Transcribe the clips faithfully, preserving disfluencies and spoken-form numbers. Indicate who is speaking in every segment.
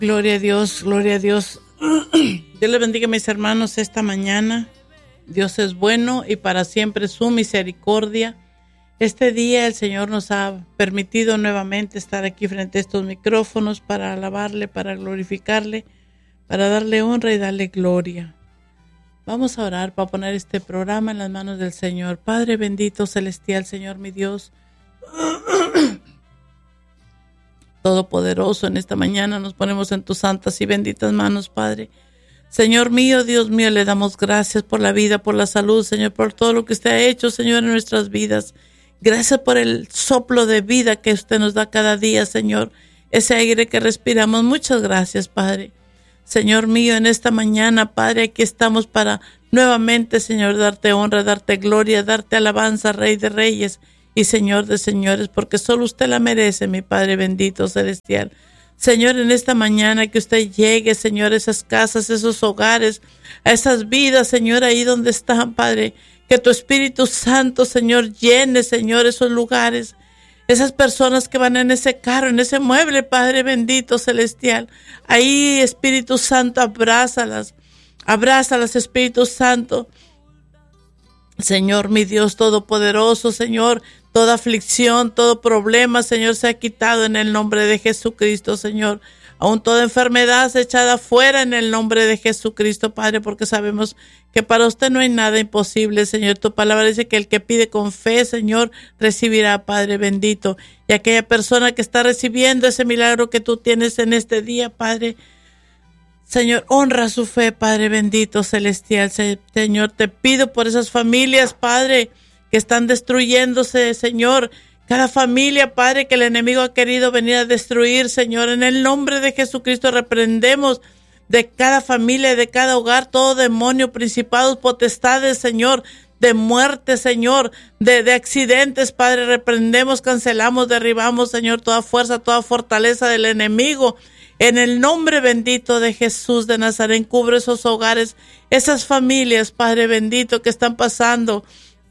Speaker 1: Gloria a Dios, gloria a Dios. Dios les bendiga, mis hermanos, esta mañana. Dios es bueno y para siempre su misericordia. Este día el Señor nos ha permitido nuevamente estar aquí frente a estos micrófonos para alabarle, para glorificarle, para darle honra y darle gloria. Vamos a orar para poner este programa en las manos del Señor. Padre bendito, celestial, Señor mi Dios, Todopoderoso, en esta mañana nos ponemos en tus santas y benditas manos, Padre. Señor mío, Dios mío, le damos gracias por la vida, por la salud, Señor, por todo lo que usted ha hecho, Señor, en nuestras vidas. Gracias por el soplo de vida que usted nos da cada día, Señor, ese aire que respiramos. Muchas gracias, Padre. Señor mío, en esta mañana, Padre, aquí estamos para nuevamente, Señor, darte honra, darte gloria, darte alabanza, Rey de Reyes y Señor de señores, porque solo usted la merece, mi Padre bendito celestial. Señor, en esta mañana que usted llegue, Señor, a esas casas, esos hogares, a esas vidas, Señor, ahí donde están, Padre, que tu Espíritu Santo, Señor, llene, Señor, esos lugares, esas personas que van en ese carro, en ese mueble, Padre bendito celestial. Ahí, Espíritu Santo, abrázalas, abrázalas, Espíritu Santo. Señor, mi Dios todopoderoso, Señor, toda aflicción, todo problema, Señor, se ha quitado en el nombre de Jesucristo, Señor. Aún toda enfermedad se echada fuera en el nombre de Jesucristo, Padre, porque sabemos que para usted no hay nada imposible, Señor. Tu palabra dice que el que pide con fe, Señor, recibirá, Padre bendito. Y aquella persona que está recibiendo ese milagro que tú tienes en este día, Padre, Señor, honra su fe, Padre bendito celestial. Señor, te pido por esas familias, Padre, que están destruyéndose, Señor. Cada familia, Padre, que el enemigo ha querido venir a destruir, Señor. En el nombre de Jesucristo reprendemos de cada familia, de cada hogar, todo demonio, principados, potestades, Señor, de muerte, Señor, de, de accidentes, Padre. Reprendemos, cancelamos, derribamos, Señor, toda fuerza, toda fortaleza del enemigo. En el nombre bendito de Jesús de Nazaret, cubre esos hogares, esas familias, Padre bendito, que están pasando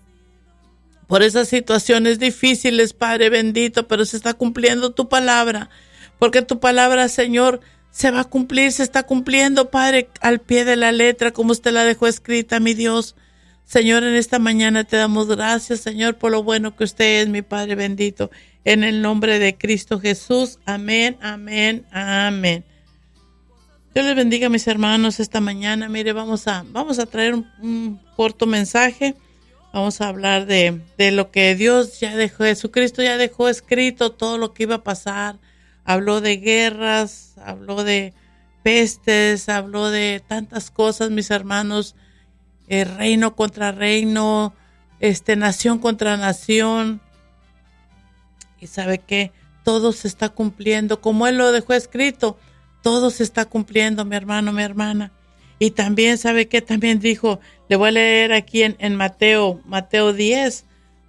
Speaker 1: por esas situaciones difíciles, Padre bendito, pero se está cumpliendo tu palabra, porque tu palabra, Señor, se va a cumplir, se está cumpliendo, Padre, al pie de la letra, como usted la dejó escrita, mi Dios. Señor, en esta mañana te damos gracias, Señor, por lo bueno que usted es, mi Padre bendito. En el nombre de Cristo Jesús. Amén, amén, amén. Dios les bendiga, mis hermanos, esta mañana. Mire, vamos a, vamos a traer un, un corto mensaje. Vamos a hablar de, de lo que Dios ya dejó, Jesucristo ya dejó escrito, todo lo que iba a pasar. Habló de guerras, habló de pestes, habló de tantas cosas, mis hermanos. Eh, reino contra reino, este, nación contra nación. Y sabe que todo se está cumpliendo, como Él lo dejó escrito, todo se está cumpliendo, mi hermano, mi hermana. Y también, ¿sabe qué? También dijo, le voy a leer aquí en, en Mateo, Mateo diez,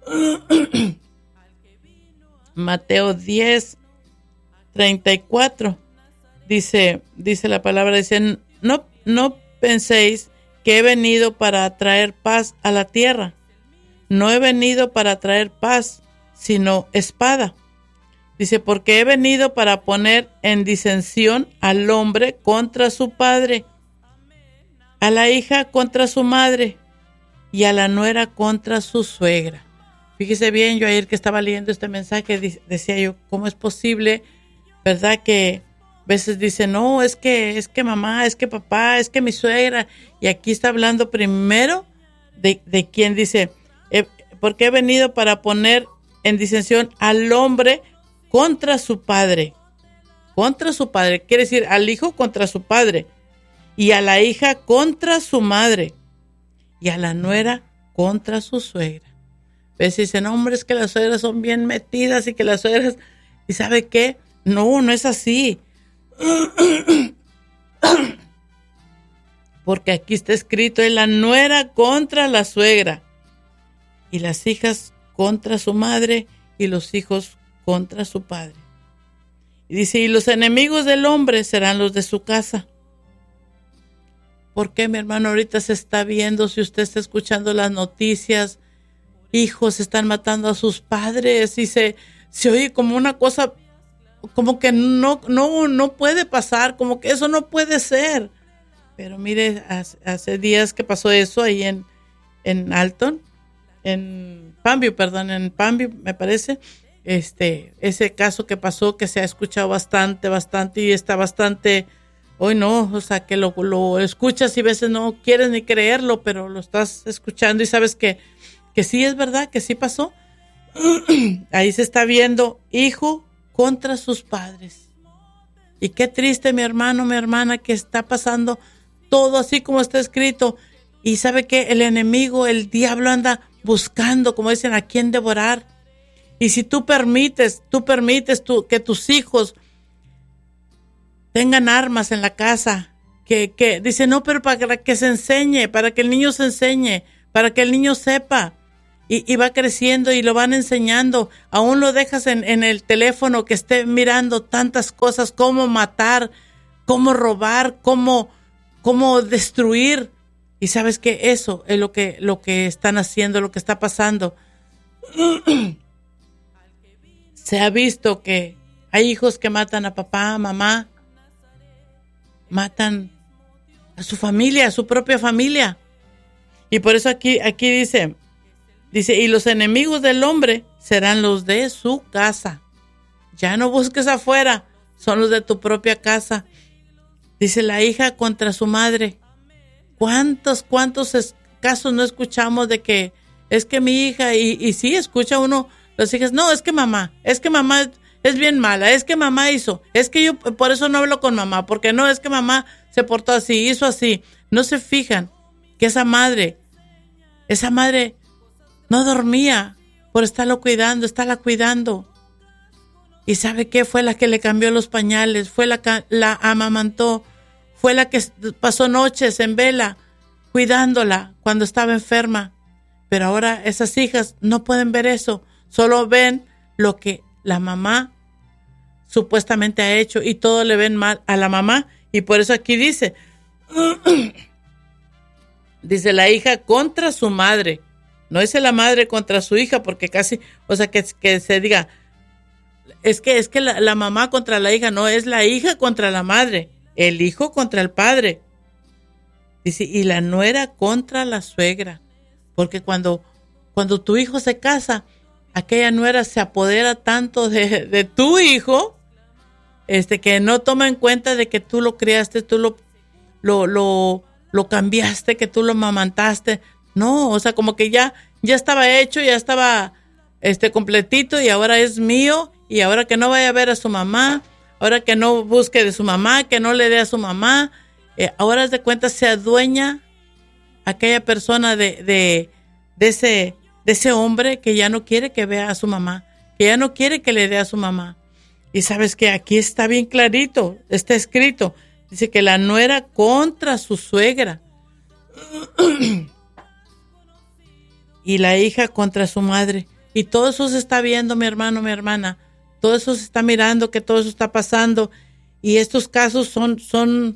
Speaker 1: Mateo diez, treinta y cuatro, dice, dice la palabra, dice, no, no penséis que he venido para traer paz a la tierra. No he venido para traer paz, sino espada. Dice, porque he venido para poner en disensión al hombre contra su padre, a la hija contra su madre y a la nuera contra su suegra. Fíjese bien, yo ayer que estaba leyendo este mensaje decía yo, ¿cómo es posible, verdad, que a veces dicen, no, es que, es que mamá, es que papá, es que mi suegra, y aquí está hablando primero de, de quien dice, eh, porque he venido para poner en disensión al hombre contra su padre, contra su padre, quiere decir al hijo contra su padre, y a la hija contra su madre, y a la nuera contra su suegra. Ves, dicen, no, hombre, es que las suegras son bien metidas y que las suegras, ¿y sabe qué? No, no es así. Porque aquí está escrito, es la nuera contra la suegra, y las hijas contra su madre, y los hijos contra su padre. Y dice, y los enemigos del hombre serán los de su casa. ¿Por qué, mi hermano? Ahorita se está viendo, si usted está escuchando las noticias, hijos están matando a sus padres, y se, se oye como una cosa como que no, no, no puede pasar, como que eso no puede ser. Pero mire, hace, hace días que pasó eso ahí en, en Alton, en Panview, perdón, en Panview me parece, este, ese caso que pasó que se ha escuchado bastante, bastante y está bastante, hoy no, o sea que lo, lo escuchas y a veces no quieres ni creerlo, pero lo estás escuchando y sabes que, que sí es verdad, que sí pasó. Ahí se está viendo hijo contra sus padres. Y qué triste, mi hermano, mi hermana, que está pasando todo así como está escrito. Y sabe que el enemigo, el diablo anda buscando, como dicen, a quién devorar. Y si tú permites, tú permites tú, que tus hijos tengan armas en la casa, que, que dice, no, pero para que se enseñe, para que el niño se enseñe, para que el niño sepa. Y, y va creciendo y lo van enseñando. Aún lo dejas en, en el teléfono que esté mirando tantas cosas, cómo matar, cómo robar, cómo, cómo destruir. Y sabes que eso es lo que, lo que están haciendo, lo que está pasando. Se ha visto que hay hijos que matan a papá, a mamá, matan a su familia, a su propia familia. Y por eso aquí, aquí dice... Dice, y los enemigos del hombre serán los de su casa. Ya no busques afuera, son los de tu propia casa. Dice, la hija contra su madre. ¿Cuántos, cuántos es, casos no escuchamos de que es que mi hija, y, y sí escucha uno, los hijos, no, es que mamá, es que mamá es bien mala, es que mamá hizo, es que yo por eso no hablo con mamá, porque no, es que mamá se portó así, hizo así. No se fijan que esa madre, esa madre... no dormía por estarlo cuidando, estarla cuidando. ¿Y sabe qué? Fue la que le cambió los pañales, fue la que la amamantó, fue la que pasó noches en vela cuidándola cuando estaba enferma. Pero ahora esas hijas no pueden ver eso, solo ven lo que la mamá supuestamente ha hecho y todo le ven mal a la mamá. Y por eso aquí dice, dice la hija contra su madre. No es la madre contra su hija, porque casi, o sea, que, que se diga, es que es que la, la mamá contra la hija, no, es la hija contra la madre, el hijo contra el padre. Dice, y la nuera contra la suegra, porque cuando, cuando tu hijo se casa, aquella nuera se apodera tanto de, de tu hijo, este, que no toma en cuenta de que tú lo criaste, tú lo, lo, lo, lo cambiaste, que tú lo amamantaste. No, o sea, como que ya, ya estaba hecho, ya estaba este completito y ahora es mío, y ahora que no vaya a ver a su mamá, ahora que no busque de su mamá, que no le dé a su mamá, eh, ahora de cuenta se adueña aquella persona de, de, de ese, de ese hombre que ya no quiere que vea a su mamá, que ya no quiere que le dé a su mamá. Y sabes que aquí está bien clarito, está escrito, dice que la nuera contra su suegra. Y la hija contra su madre. Y todo eso se está viendo, mi hermano, mi hermana. Todo eso se está mirando, que todo eso está pasando. Y estos casos son, son,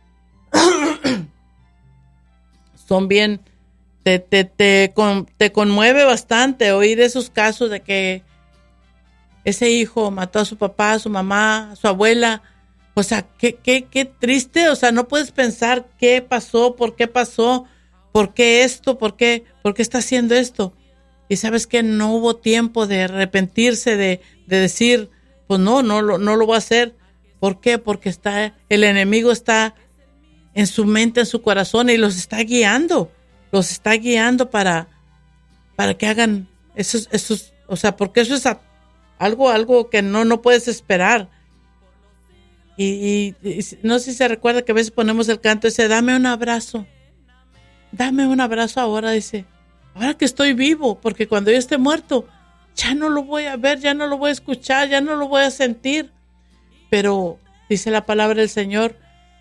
Speaker 1: son bien, te, te, te, con, te conmueve bastante oír esos casos de que ese hijo mató a su papá, a su mamá, a su abuela. O sea, qué, qué, qué triste. O sea, no puedes pensar qué pasó, por qué pasó. ¿Por qué esto? ¿Por qué? ¿Por qué está haciendo esto? Y sabes que no hubo tiempo de arrepentirse, de, de decir, pues no, no, no, no lo voy a hacer. ¿Por qué? Porque está, el enemigo está en su mente, en su corazón y los está guiando. Los está guiando para, para que hagan esos, esos, o sea, porque eso es a, algo, algo que no, no puedes esperar. Y, y, y no sé si se recuerda que a veces ponemos el canto ese, dame un abrazo. Dame un abrazo ahora, dice, ahora que estoy vivo, porque cuando yo esté muerto, ya no lo voy a ver, ya no lo voy a escuchar, ya no lo voy a sentir. Pero dice la palabra del Señor,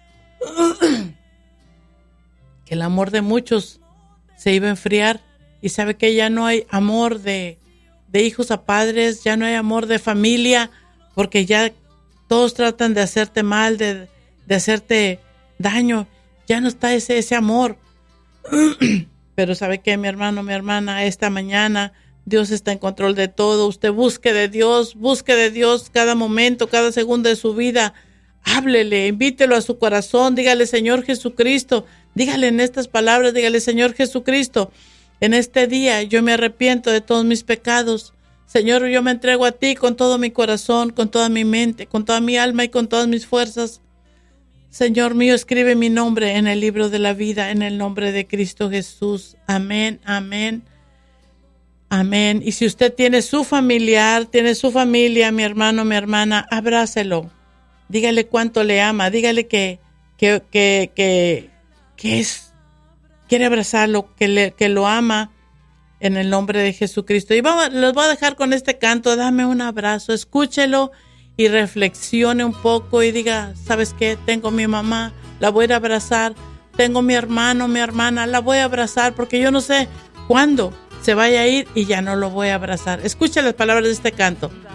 Speaker 1: que el amor de muchos se iba a enfriar, y sabe que ya no hay amor de, de hijos a padres, ya no hay amor de familia, porque ya todos tratan de hacerte mal, de, de hacerte daño, ya no está ese, ese amor. Pero ¿sabe qué, mi hermano, mi hermana? Esta mañana Dios está en control de todo. Usted busque de Dios, busque de Dios cada momento, cada segundo de su vida. Háblele, invítelo a su corazón, dígale, Señor Jesucristo, dígale en estas palabras, dígale, Señor Jesucristo, en este día yo me arrepiento de todos mis pecados. Señor, yo me entrego a ti con todo mi corazón, con toda mi mente, con toda mi alma y con todas mis fuerzas. Señor mío, escribe mi nombre en el libro de la vida, en el nombre de Cristo Jesús. Amén, amén, amén. Y si usted tiene su familiar, tiene su familia, mi hermano, mi hermana, abrácelo. Dígale cuánto le ama, dígale que, que, que, que, que es, quiere abrazarlo, que, le, que lo ama en el nombre de Jesucristo. Y vamos, los voy a dejar con este canto, dame un abrazo, escúchelo y reflexione un poco y diga, ¿sabes qué? Tengo mi mamá, la voy a ir a abrazar, tengo mi hermano, mi hermana, la voy a abrazar porque yo no sé cuándo se vaya a ir y ya no lo voy a abrazar. Escuche las palabras de este canto.